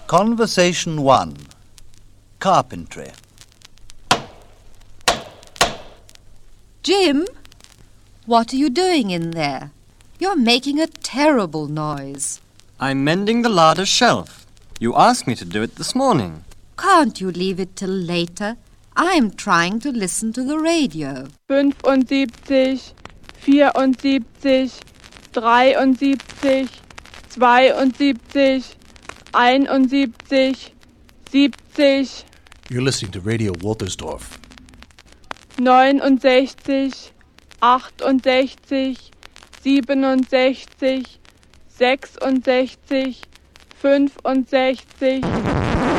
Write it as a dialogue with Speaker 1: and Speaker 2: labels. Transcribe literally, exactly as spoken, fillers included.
Speaker 1: Conversation one. Carpentry.
Speaker 2: Jim, what are you doing in there? You're making a terrible noise.
Speaker 3: I'm mending the larder shelf. You asked me to do it this morning.
Speaker 2: Can't you leave it till later? I'm trying to listen to the radio.
Speaker 4: fünfundsiebzig, vierundsiebzig, dreiundsiebzig, zweiundsiebzig, einundsiebzig, siebzig.
Speaker 5: You're listening to Radio Woltersdorf.
Speaker 4: neunundsechzig, achtundsechzig, siebenundsechzig, sechsundsechzig, fünfundsechzig,